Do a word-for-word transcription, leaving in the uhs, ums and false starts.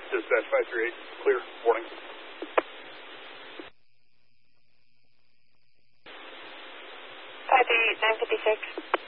Dispatch five three eight, clear, warning. five three eight, nine fifty-six.